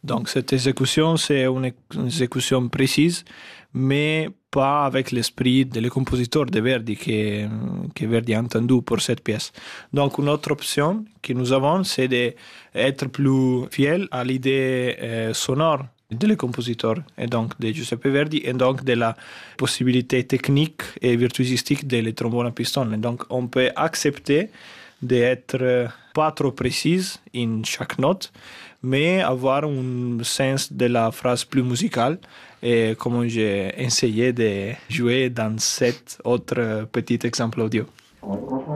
Donc cette exécution, c'est une exécution précise, mais pas avec l'esprit des compositeurs de Verdi que Verdi a entendu pour cette pièce. Donc une autre option que nous avons, c'est d'être plus fidèle à l'idée sonore des compositeurs et donc de Giuseppe Verdi et donc de la possibilité technique et virtuosistique des trombones à piston. Et donc on peut accepter d'être pas trop précise en chaque note, mais avoir un sens de la phrase plus musicale et comme j'ai essayé de jouer dans cet autre petit exemple audio.